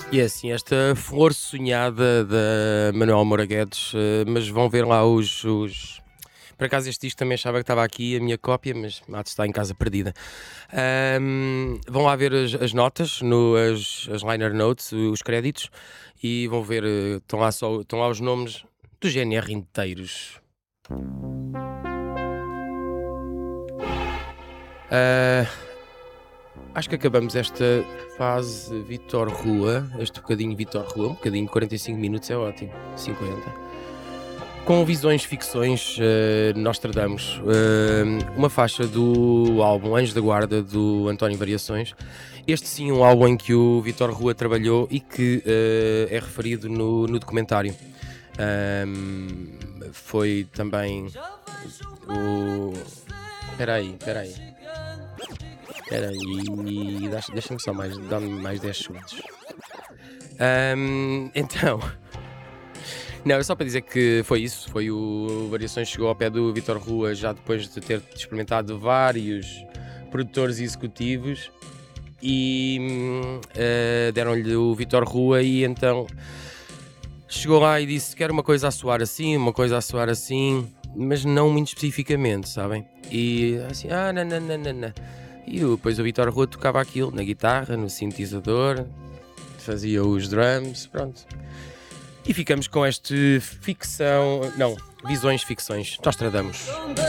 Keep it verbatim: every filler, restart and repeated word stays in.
E é assim, esta flor sonhada da Manuel Moura Guedes, eh, mas vão ver lá os, os- Por acaso este disco também achava que estava aqui a minha cópia, mas há de estar em casa perdida. Ahm, vão lá ver as, as notas, no, as, as liner notes, os créditos, e vão ver, eh, estão lá, só, estão lá os nomes do G N R inteiros. Ah, acho que acabamos esta fase Vitor Rua, este bocadinho Vitor Rua, um bocadinho, quarenta e cinco minutos é ótimo, cinquenta. Com visões, ficções, eh, Nostradamus, eh, uma faixa do álbum Anjos da Guarda, do António Variações. Este sim, um álbum em que o Vitor Rua trabalhou e que eh, é referido no, no documentário. Ahm, foi também o. Espera aí, espera aí. Espera aí, deixa- deixa-me só mais, dá-me mais dez segundos. Ahm, então, não, é só para dizer que foi isso. Foi o Variações chegou ao pé do Vitor Rua já depois de ter experimentado vários produtores executivos e hum, eh, deram-lhe o Vitor Rua e então chegou lá e disse: quero uma coisa a soar assim, uma coisa a soar assim, mas não muito especificamente, sabem? E assim, ah, não, não, não, não, não. E o- depois o Vitor Rua tocava aquilo na guitarra, no sintetizador, fazia os drums, pronto. E ficamos com este ficção. Não, visões, ficções. Nostradamus.